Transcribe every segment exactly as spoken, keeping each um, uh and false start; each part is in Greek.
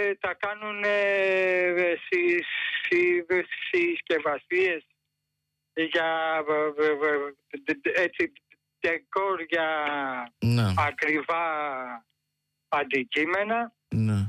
τα κάνουν συσκευασίες για έτσι ντεκόρ για ναι. ακριβά αντικείμενα. Ναι.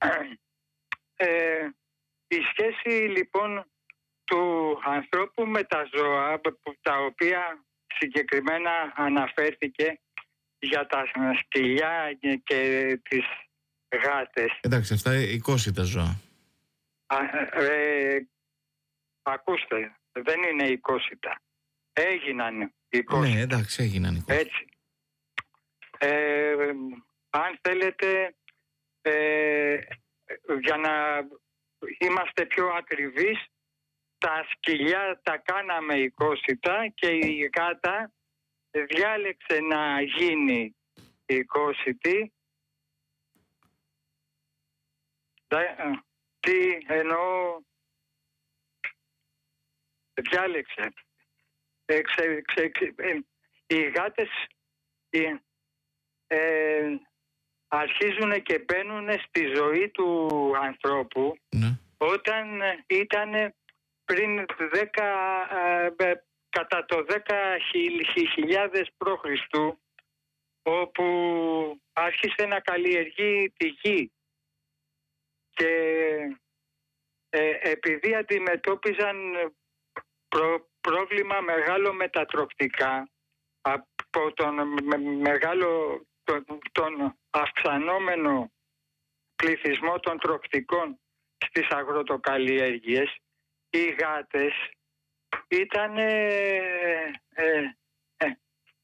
Ε, η σχέση λοιπόν του ανθρώπου με τα ζώα, τα οποία συγκεκριμένα αναφέρθηκε για τα σκυλιά και τις γάτες. Εντάξει, αυτά εικόσιτα ζώα. Α, ε, ακούστε, δεν είναι εικόσιτα. Έγιναν εικόσιτα. Ναι, εντάξει, έγιναν εικόσιτα. Έτσι. Ε, αν θέλετε, ε, για να είμαστε πιο ακριβείς, τα σκυλιά τα κάναμε εικόσιτα και η γάτα διάλεξε να γίνει εικόσιτη. Τι εννοώ, διάλεξε. Ε, ξε, ξε, ξε, ε, οι γάτες ε, ε, αρχίζουν και μπαίνουν στη ζωή του ανθρώπου, ναι. όταν ήταν πριν δέκα, ε, κατά το δέκα χιλιάδες π.Χ., όπου άρχισε να καλλιεργεί τη γη και ε, επειδή αντιμετώπιζαν προ, πρόβλημα μεγάλο με τα τροκτικά από τον με, μεγάλο τον, τον αυξανόμενο πληθυσμό των τροκτικών στις αγροτοκαλλιέργειες, οι γάτες ήταν ε, ε, ε,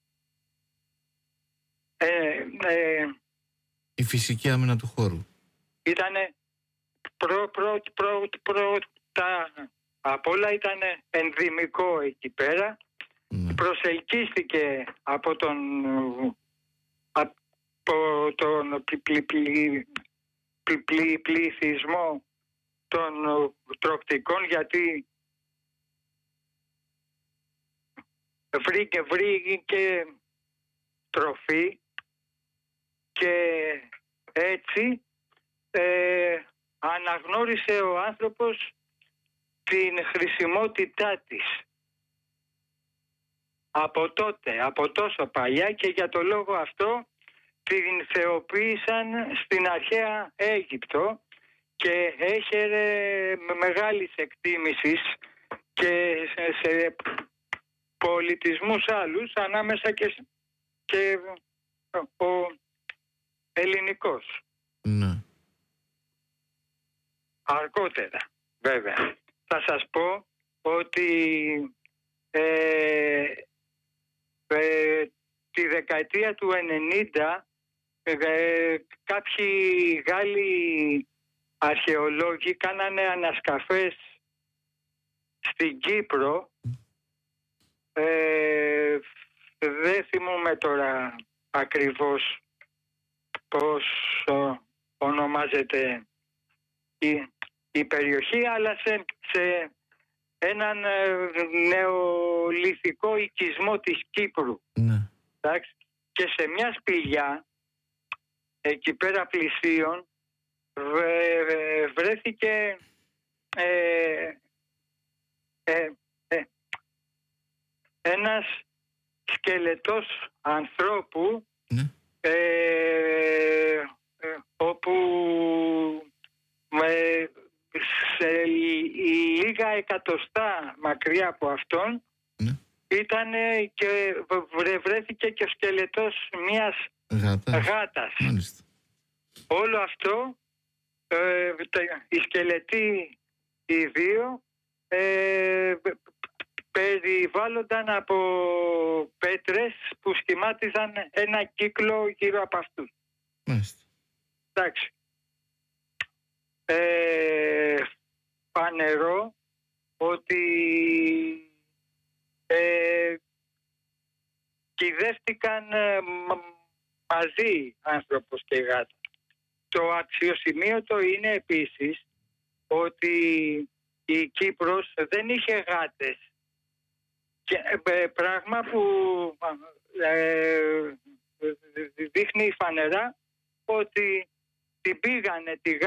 ε, ε, η φυσική άμυνα του χώρου. Ήτανε προ, προ, προ, προ, τα, απ' όλα ήταν ενδυμικό εκεί πέρα. Mm. Προσελκύστηκε από τον, από τον πλη, πλη, πλη, πλη, πλη, πληθυσμό των τροκτικών, γιατί βρήκε, βρήκε τροφή και έτσι ε, αναγνώρισε ο άνθρωπος την χρησιμότητά της από τότε, από τόσο παλιά, και για το λόγο αυτό την θεοποίησαν στην αρχαία Αίγυπτο και έχερε μεγάλης εκτίμησης και σε, σε πολιτισμούς άλλους, ανάμεσα και, και ο ελληνικός. Ναι. Αργότερα, βέβαια. Θα σας πω ότι ε, ε, τη δεκαετία του ενενήντα ε, κάποιοι Γάλλοι αρχαιολόγοι κάνανε ανασκαφές στην Κύπρο. Ε, δεν θυμούμαι τώρα ακριβώς πώς ο, ονομάζεται η, η περιοχή, αλλά σε, σε έναν ε, νεολιθικό οικισμό της Κύπρου. Ναι. Εντάξει, και σε μια σπηλιά εκεί πέρα πλησίων βρε, βρέθηκε ε, ε, ε, ένας σκελετός ανθρώπου, ναι. ε, ε, όπου με, σε λίγα εκατοστά μακριά από αυτόν, ναι. ήταν και βρέθηκε και ο σκελετός μιας Γάτα. γάτας. Μάλιστα. Όλο αυτό, ε, οι σκελετοί οι δύο ε, περιβάλλονταν από πέτρες που σχημάτιζαν ένα κύκλο γύρω από αυτούς. Μάλιστα. Εντάξει. Ε, φανερό ότι ε, κυδεύτηκαν ε, μαζί άνθρωπος και γάτα. Το αξιοσημείωτο είναι επίσης ότι η Κύπρος δεν είχε γάτες. Και, ε, πράγμα που ε, δείχνει φανερά ότι την πήγανε τη